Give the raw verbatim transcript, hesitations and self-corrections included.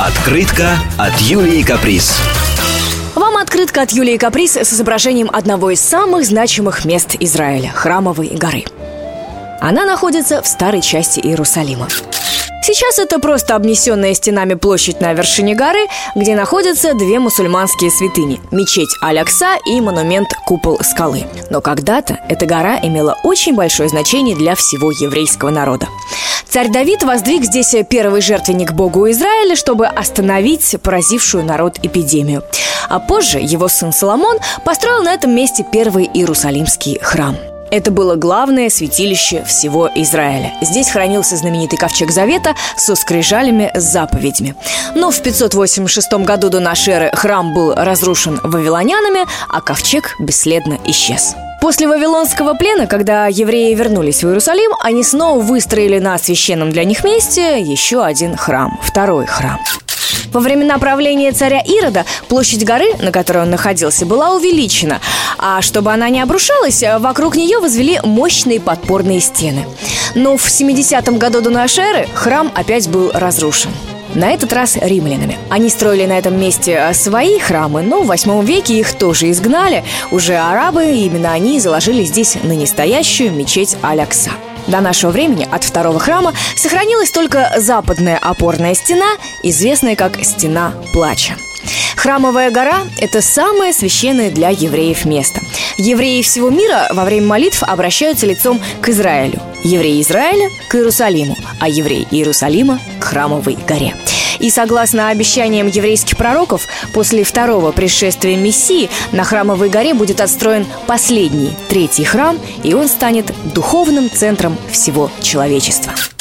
Открытка от Юлии Каприз. Вам открытка от Юлии Каприз с изображением одного из самых значимых мест Израиля – Храмовой горы. Она находится в старой части Иерусалима. Сейчас это просто обнесенная стенами площадь на вершине горы, где находятся две мусульманские святыни – мечеть Аль-Акса и монумент Купол скалы. Но когда-то эта гора имела очень большое значение для всего еврейского народа. Царь Давид воздвиг здесь первый жертвенник Богу Израиля, чтобы остановить поразившую народ эпидемию. А позже его сын Соломон построил на этом месте первый Иерусалимский храм. Это было главное святилище всего Израиля. Здесь хранился знаменитый ковчег Завета со скрижалями с заповедями. Но в пятьсот восемьдесят шестом году до нашей эры храм был разрушен вавилонянами, а ковчег бесследно исчез. После Вавилонского плена, когда евреи вернулись в Иерусалим, они снова выстроили на священном для них месте еще один храм, второй храм. Во времена правления царя Ирода площадь горы, на которой он находился, была увеличена, а чтобы она не обрушалась, вокруг нее возвели мощные подпорные стены. Но в семидесятом году до нашей эры храм опять был разрушен. На этот раз римлянами. Они строили на этом месте свои храмы, но в восьмом веке их тоже изгнали. Уже арабы, и именно они заложили здесь настоящую мечеть Аль-Акса. До нашего времени от второго храма сохранилась только западная опорная стена, известная как Стена Плача. Храмовая гора – это самое священное для евреев место. Евреи всего мира во время молитв обращаются лицом к Израилю, евреи Израиля – к Иерусалиму, а евреи Иерусалима – к Храмовой горе. И согласно обещаниям еврейских пророков, после второго пришествия Мессии на Храмовой горе будет отстроен последний, третий храм, и он станет духовным центром всего человечества.